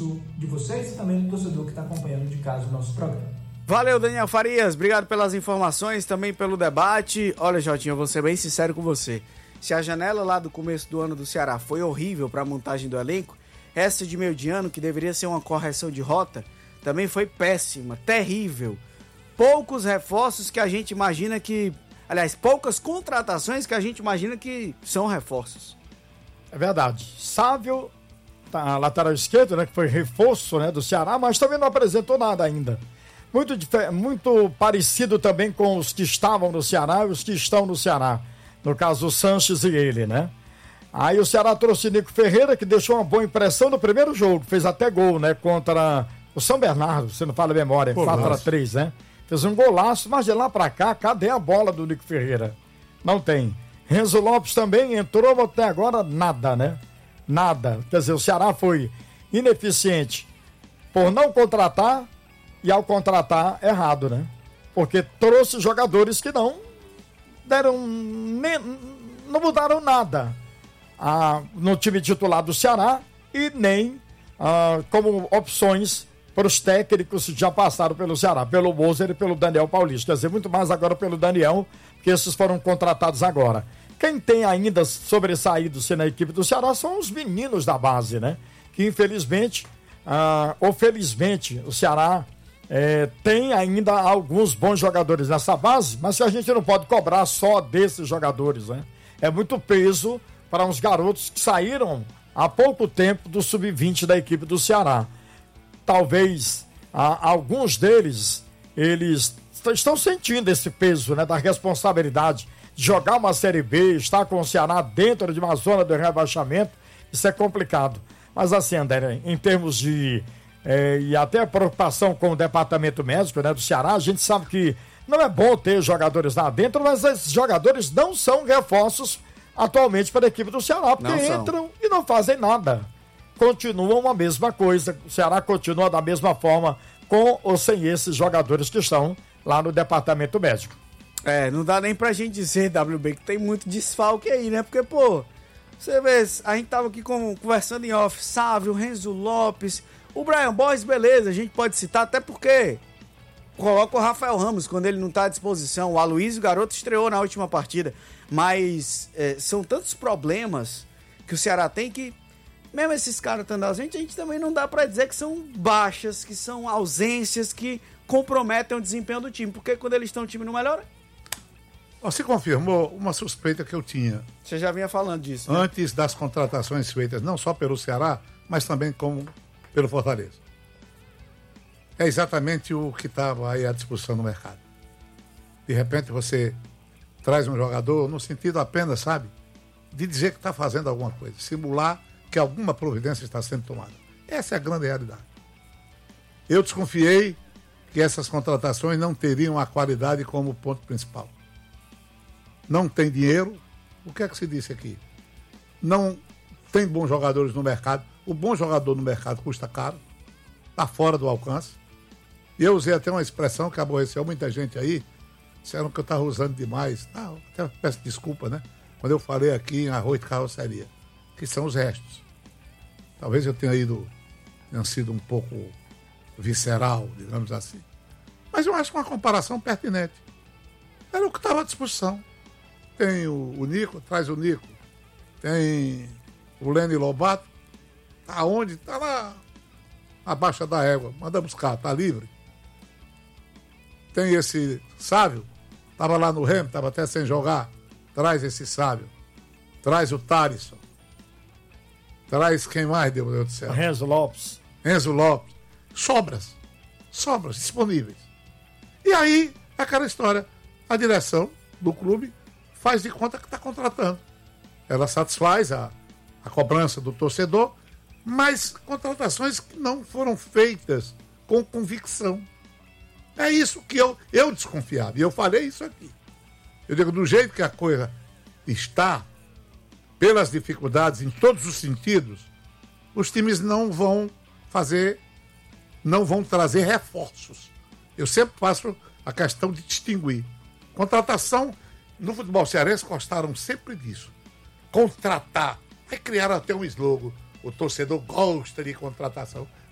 serviço de vocês e também do torcedor que está acompanhando de casa o nosso programa. Valeu, Daniel Farias, obrigado pelas informações, também pelo debate. Olha, Jotinha, eu vou ser bem sincero com você. Se a janela lá do começo do ano do Ceará foi horrível para a montagem do elenco, essa de meio de ano, que deveria ser uma correção de rota, também foi péssima, terrível. Poucos reforços que a gente imagina que... Aliás, poucas contratações que a gente imagina que são reforços. É verdade. Sávio, tá, lateral esquerdo, né, que foi reforço, né, do Ceará, mas também não apresentou nada ainda. Muito parecido também com os que estavam no Ceará e os que estão no Ceará. No caso, o Sanches e ele, né? Aí o Ceará trouxe Nico Ferreira, que deixou uma boa impressão no primeiro jogo. Fez até gol, né? Contra o São Bernardo, se não fala a memória. 4-3, né? Fez um golaço, mas de lá pra cá, cadê a bola do Nico Ferreira? Não tem. Renzo Lopes também entrou, até agora nada, né? Nada. Quer dizer, o Ceará foi ineficiente por não contratar e ao contratar errado, né? Porque trouxe jogadores que não mudaram nada no time titular do Ceará e nem como opções para os técnicos que já passaram pelo Ceará, pelo Moser e pelo Daniel Paulista. Quer dizer, muito mais agora pelo Daniel, porque esses foram contratados agora. Quem tem ainda sobressaído na equipe do Ceará são os meninos da base, né? Que infelizmente, ou felizmente, o Ceará tem ainda alguns bons jogadores nessa base, mas a gente não pode cobrar só desses jogadores, né? É muito peso para uns garotos que saíram há pouco tempo do sub-20 da equipe do Ceará. Talvez alguns deles, eles estão sentindo esse peso, né, da responsabilidade de jogar uma Série B, estar com o Ceará dentro de uma zona de rebaixamento. Isso é complicado. Mas assim, André, em termos de e até a preocupação com o departamento médico, né, do Ceará, a gente sabe que não é bom ter jogadores lá dentro, mas esses jogadores não são reforços atualmente para a equipe do Ceará, porque entram e não fazem nada. Continuam a mesma coisa, o Ceará continua da mesma forma com ou sem esses jogadores que estão lá no departamento médico. Não dá nem pra gente dizer, WB, que tem muito desfalque aí, né? Porque, você vê, a gente tava aqui conversando em off, Sávio, Renzo Lopes, o Brian Borges, beleza, a gente pode citar, até porque coloca o Rafael Ramos quando ele não tá à disposição. O Aloysio Garoto estreou na última partida, mas são tantos problemas que o Ceará tem que, mesmo esses caras estando ausentes, a gente também não dá pra dizer que são baixas, que são ausências que comprometem o desempenho do time, porque quando eles estão, o time não melhora. Se confirmou uma suspeita que eu tinha. Você já vinha falando disso, né? Antes das contratações feitas, não só pelo Ceará, mas também pelo Fortaleza. É exatamente o que estava aí à discussão no mercado. De repente você traz um jogador no sentido apenas, de dizer que está fazendo alguma coisa, simular que alguma providência está sendo tomada. Essa é a grande realidade. Eu desconfiei que essas contratações não teriam a qualidade como ponto principal. Não tem dinheiro, o que é que se disse aqui? Não tem bons jogadores no mercado. O bom jogador no mercado custa caro, está fora do alcance. E eu usei até uma expressão que aborreceu muita gente aí, disseram que eu estava usando demais. Até peço desculpa, né? Quando eu falei aqui em arroz de carroceria, que são os restos. Talvez eu tenha sido um pouco visceral, digamos assim. Mas eu acho uma comparação pertinente. Era o que estava à disposição. Tem o Nico, traz o Nico. Tem o Lene Lobato. Aonde? Está lá abaixo da égua. Manda buscar, está livre. Tem esse Sávio. Estava lá no Remo, estava até sem jogar. Traz esse Sávio. Traz o Tarisson. Traz quem mais, Deus do céu? Renzo Lopes. Sobras disponíveis. E aí, aquela história. A direção do clube faz de conta que está contratando. Ela satisfaz a cobrança do torcedor, mas contratações que não foram feitas com convicção. É isso que eu desconfiava. E eu falei isso aqui. Eu digo, do jeito que a coisa está, pelas dificuldades em todos os sentidos, os times não vão trazer reforços. Eu sempre faço a questão de distinguir. Contratação, no futebol cearense, gostaram sempre disso. Contratar. Aí criaram até um slogan. O torcedor gosta de contratação.